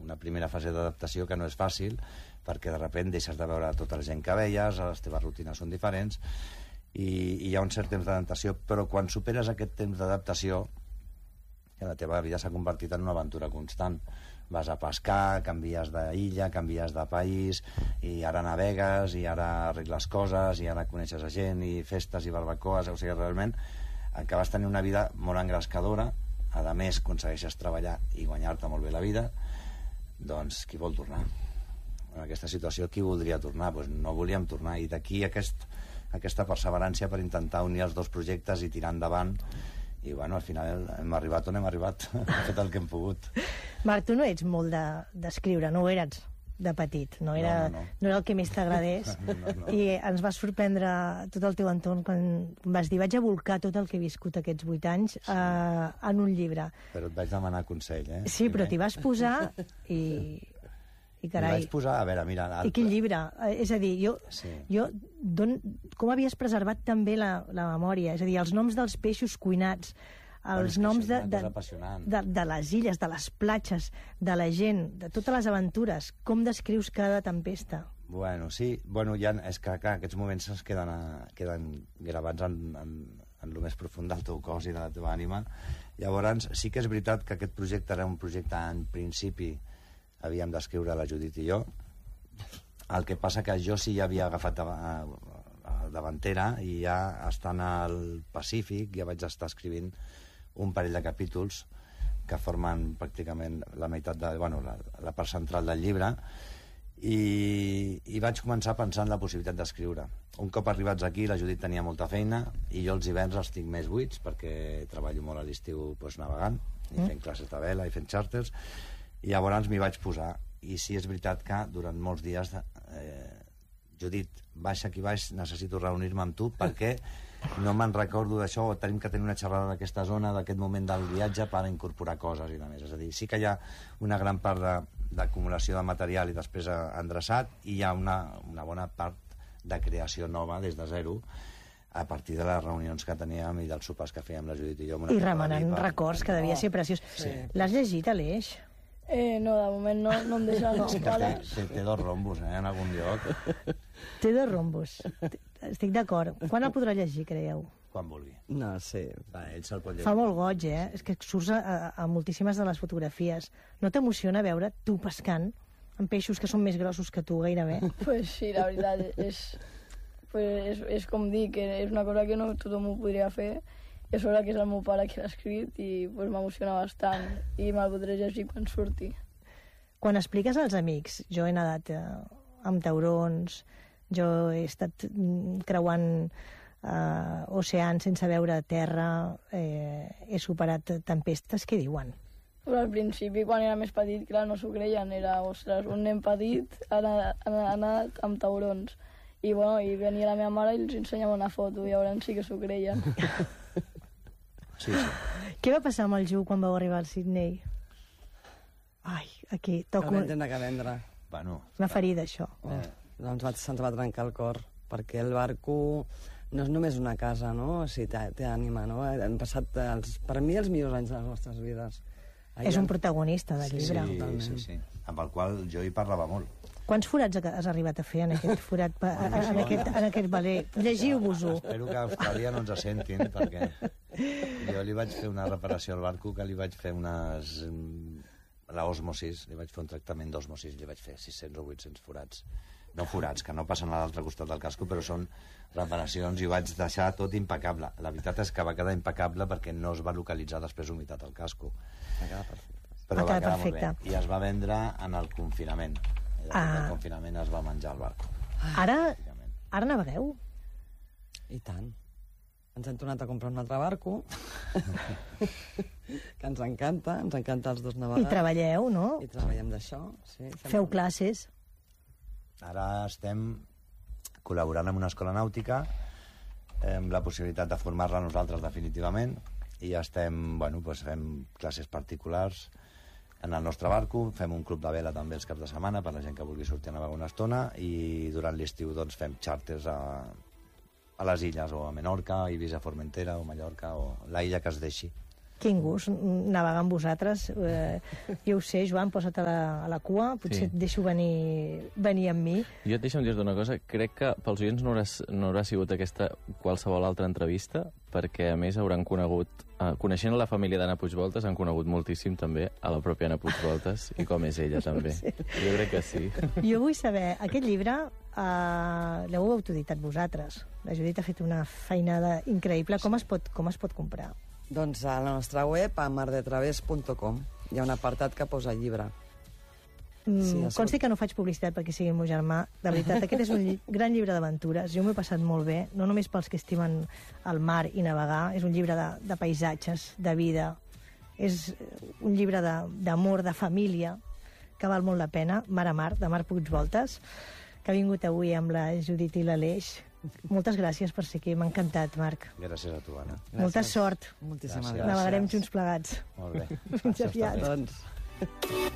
una primera fase d'adaptació que no és fàcil, perquè de sobte deixes de veure tota la gent que veies, les teves rutines són diferents, i hi ha un cert temps d'adaptació, però quan superes aquest temps d'adaptació, la teva vida s'ha convertit en una aventura constant. Vas a pescar, canvies d'illa, canvies de país, i ara navegues, i ara arregles coses, i ara coneixes a gent, i festes i barbacoes, o sigui, realment acabes tenint una vida molt engrescadora. A més, aconsegueixes treballar i guanyar-te molt bé la vida, doncs qui vol tornar? En aquesta situació, qui voldria tornar? Doncs no volíem tornar, i d'aquí aquesta perseverància per intentar unir els dos projectes i tirar endavant. I bueno, al final hem arribat on hem arribat. Hem fet el que hem pogut. Marc, tu no ets molt d'escriure, no ho eres de petit, no era el que més t'agradés. No. I ens va sorprendre tot el teu entorn quan vas dir, vaig a volcar tot el que he viscut aquests 8 anys en un llibre. Però et vaig demanar consell, eh? Sí, però t'hi vas posar i carai... M'hi vaig posar, a veure, mira... I quin llibre? És a dir, com havies preservat també la memòria? És a dir, els noms dels peixos cuinats, els noms de les illes, de les platges, de la gent, de totes les aventures. Com descrius cada tempesta? Bueno, sí. Bueno, és que clar, aquests moments es queden gravats en el més profund del teu cos i de la teva ànima. Llavors, sí que és veritat que aquest projecte era un projecte en principi havíem d'escriure la Judit i jo. El que passa que jo sí ja havia agafat davantera, i ja estant al Pacífic ja vaig estar escrivint un parell de capítols que formen pràcticament la meitat la part central del llibre, i vaig començar a pensar en la possibilitat d'escriure. Un cop arribats aquí, la Judit tenia molta feina i jo els hiverns els tinc més buits perquè treballo molt a l'estiu navegant i fent classes de vela i fent xàrters, i llavors m'hi vaig posar. I sí, és veritat que durant molts dies Judit, baixa aquí baix, necessito reunir-me amb tu perquè no me'n recordo d'això, o tenim que tenir una xerrada d'aquesta zona, d'aquest moment del viatge, per incorporar coses i demés. És a dir, sí que hi ha una gran part d'acumulació de material i després endreçat, i hi ha una bona part de creació nova des de zero a partir de les reunions que teníem i dels sopars que fèiem la Judit i jo. I remenant records, que devia ser preciós. Sí. L'has llegit, Aleix? No, de moment no em deixa els pares. Té 2 rombos, en algun lloc. Té 2 rombos. Estic d'acord. Quan el podrà llegir, creieu? Quan vulgui. No, sí. Ell se'l pot llegir. Fa molt goig, És que surts a moltíssimes de les fotografies. No t'emociona veure tu pescant amb peixos que són més grossos que tu, gairebé? Pues sí, la veritat, és com dir, que és una cosa que no tothom ho podria fer. És hora que és el meu pare qui l'ha escrit, i m'emociona bastant, i me'l podré llegir quan surti. Quan expliques als amics, jo he nedat amb taurons, jo he estat creuant oceans sense veure terra, he superat tempestes, què diuen? Però al principi, quan era més petit, clar, no s'ho creien, era, ostres, un nen petit ha anat amb taurons. I venia la meva mare i els ensenyava una foto, i llavors sí que s'ho creien. Sí. Què va passar amb el Ju quan vau arribar al Sydney? Ai, aquí toco... Que vendre. Bueno, una ferida, això. Doncs se'ns va trencar el cor, perquè el barco no és només una casa, no? O sigui, té ànima, no? Han passat, per mi, els millors anys de les nostres vides. És un protagonista del llibre. Sí. Amb el qual jo hi parlava molt. Quants forats has arribat a fer en aquest forat, en aquest valer? Llegiu-vos-ho. Espero que a Austràlia no ens sentin, perquè jo li vaig fer una reparació al barco, que li vaig fer l'osmosis, li vaig fer un tractament d'osmosis, li vaig fer 600 o 800 forats. No forats, que no passen a l'altre costat del casco, però són reparacions, i ho vaig deixar tot impecable. La veritat és que va quedar impecable perquè no es va localitzar després humitat al casco. Va quedar perfecte. Però va quedar molt bé. I es va vendre en el confinament. El confinament es va menjar el barco. Ara navegueu? I tant. Ens hem tornat a comprar un altre barco que ens encanta els dos navegar. I treballeu, no? I treballem d'això, sí. Feu classes? Ara estem col·laborant amb una escola nàutica, amb la possibilitat de formar-la nosaltres definitivament, i estem, fem classes particulars en el nostre barco, fem un club de vela també els caps de setmana per la gent que vulgui sortir a navegar una estona, i durant l'estiu fem xàrters a les illes, o a Menorca, Eivissa, Formentera o Mallorca, o la illa que es deixi. Quin gust navegar amb vosaltres. Jo ho sé, Joan, posa't a la cua, potser et deixo venir amb mi. Jo et deixo dir-te una cosa, crec que pels oients no haurà sigut aquesta qualsevol altra entrevista, perquè a més hauran conegut, coneixent la família d'Anna Puigvoltes, han conegut moltíssim també a la pròpia Anna Puigvoltes i com és ella també. Sí. Jo crec que sí. Jo vull saber, aquest llibre l'heu autoeditat vosaltres. La Judit ha fet una feinada increïble. Com es pot comprar? Doncs a la nostra web, a mardetravés.com, hi ha un apartat que posa llibre. Consti que no faig publicitat perquè sigui el meu germà. De veritat, aquest és un gran llibre d'aventures. Jo m'ho he passat molt bé, no només pels que estimen el mar i navegar. És un llibre de paisatges, de vida. És un llibre d'amor, de família, que val molt la pena. Mar a mar, de Marc Puigvoltes, que ha vingut avui amb la Judit i l'Aleix. Moltes gràcies per ser aquí. M'ha encantat, Marc. Gràcies a tu, Anna. Molta sort. Moltíssimes gràcies. Navegarem junts plegats. Molt bé. Fins aviat. Doncs...